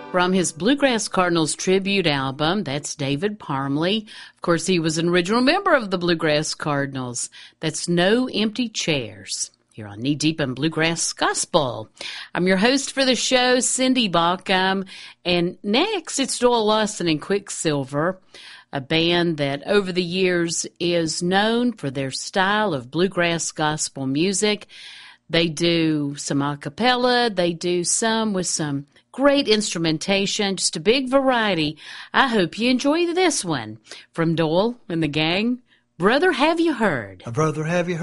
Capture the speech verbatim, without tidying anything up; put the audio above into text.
From his Bluegrass Cardinals tribute album, that's David Parmley. Of course, he was an original member of the Bluegrass Cardinals. That's No Empty Chairs, here on Knee Deep in Bluegrass Gospel. I'm your host for the show, Cindy Bauckham, and next it's Doyle Lawson and Quicksilver, a band that over the years is known for their style of bluegrass gospel music. They do some a cappella, they do some with some great instrumentation, just a big variety. I hope you enjoy this one. From Doyle and the gang, Brother Have You Heard? Brother, have you heard?